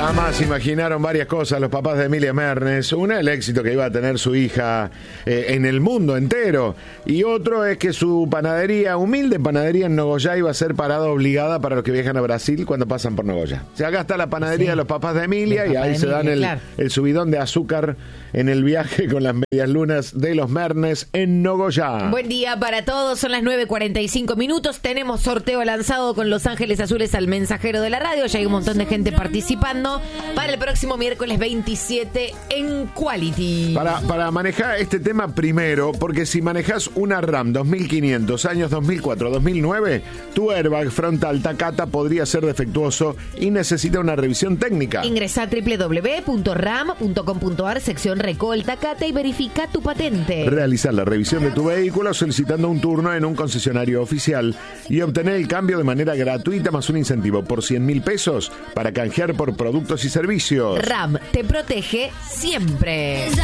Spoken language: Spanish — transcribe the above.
Jamás imaginaron varias cosas los papás de Emilia Mernes. Una, el éxito que iba a tener su hija en el mundo entero. Y otro es que su panadería, humilde panadería en Nogoyá, iba a ser parada obligada para los que viajan a Brasil cuando pasan por Nogoyá. O sea, acá está la panadería de los papás de Emilia y ahí se dan el subidón de azúcar en el viaje con las medias lunas de los Mernes en Nogoyá. Buen día para todos, son las 9:45 minutos. Tenemos sorteo lanzado con Los Ángeles Azules al mensajero de la radio. Ya hay un montón de gente participando para el próximo miércoles 27 en Quality. Para manejar este tema primero, porque si manejas una RAM 2500, años 2004-2009, tu airbag frontal Takata podría ser defectuoso y necesita una revisión técnica. Ingresa a www.ram.com.ar, sección Recall Takata y verifica tu patente. Realizar la revisión de tu vehículo solicitando un turno en un concesionario oficial y obtener el cambio de manera gratuita más un incentivo por 100.000 pesos para canjear por productos y servicios. RAM te protege siempre.